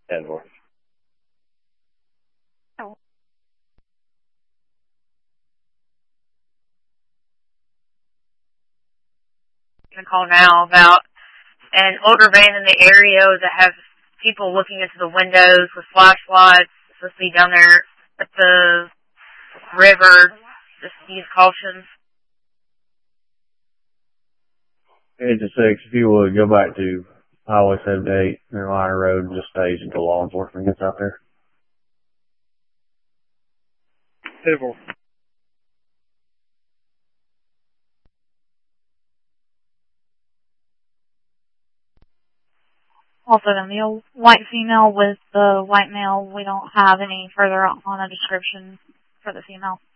10-4. I'm going to call now about an older van in the area that has people looking into the windows with flashlights. It's supposed to be down there at the river. Just use caution. 8-6, if you would, go back to Highway 78, Carolina Road, and just stage until law enforcement gets out there. 10-4. Also, the white female with the white male, we don't have any further on a description for the female.